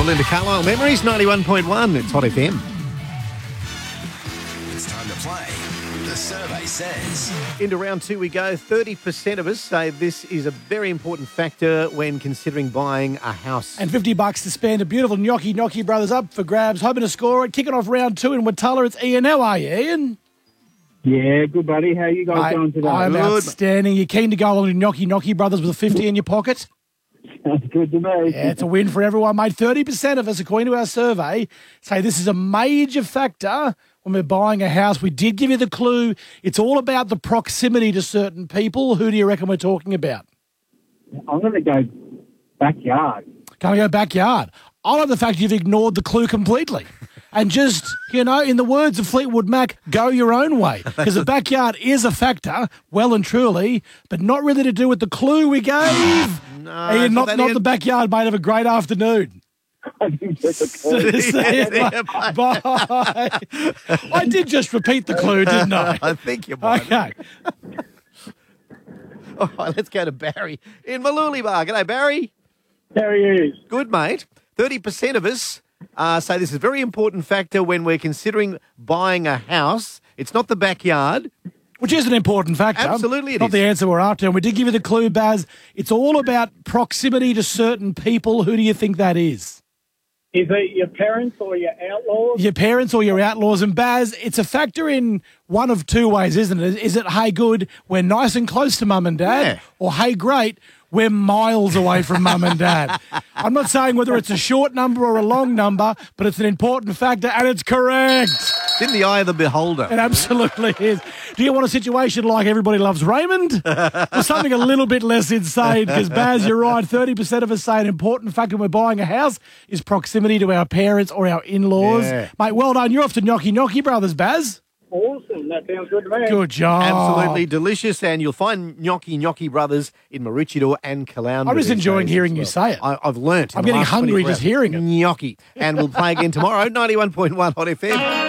Belinda Carlisle Memories, 91.1. It's Hot FM. It's time to play. The survey says. Into round two we go. 30% of us say this is a very important factor when considering buying a house. And $50 to spend. A beautiful Gnocchi Brothers up for grabs. Hoping to score it. Kicking off round two in Watala. It's Ian. How are you, Ian? Yeah, good buddy. How you guys going today? I'm outstanding. You keen to go along to Gnocchi Brothers with a 50 in your pocket? Sounds good to me. Yeah, it's a win for everyone, mate. 30% of us, according to our survey, say this is a major factor when we're buying a house. We did give you the clue. It's all about the proximity to certain people. Who do you reckon we're talking about? I'm going to go backyard. Going to go backyard. I love the fact you've ignored the clue completely. And just, in the words of Fleetwood Mac, go your own way. Because the backyard is a factor, well and truly, but not really to do with the clue we gave. No, Ian, not the backyard, mate. Have a great afternoon. I didn't get the clue. Bye. I did just repeat the clue, didn't I? I think you might. Okay. All right, let's go to Barry in Maloolybar. G'day, Barry. There he is. Good, mate. 30% of us say this is a very important factor when we're considering buying a house. It's not the backyard. Which is an important factor. Absolutely it Not is. the answer we're after. And we did give you the clue, Baz. It's all about proximity to certain people. Who do you think that is? Is it your parents or your outlaws? Your parents or your outlaws. And Baz, it's a factor in one of two ways, isn't it? Is it, hey, good, we're nice and close to mum and dad? Yeah. Or, hey, great, we're miles away from mum and dad? I'm not saying whether it's a short number or a long number, but it's an important factor, and it's correct. It's in the eye of the beholder. It absolutely is. Do you want a situation like Everybody Loves Raymond? Or something a little bit less insane? Because, Baz, you're right. 30% of us say an important factor when we're buying a house is proximity to our parents or our in-laws. Yeah. Mate, well done. You're off to Gnocchi Brothers, Baz. Awesome. That sounds good to me. Good job. Absolutely delicious, and you'll find Gnocchi Brothers in Maroochydore and Caloundra. I'm just these enjoying days hearing as you well. say it. I've learnt. in I'm the getting last hungry 24 just hearing it. Gnocchi. And we'll play again tomorrow, 91.1 Hot FM.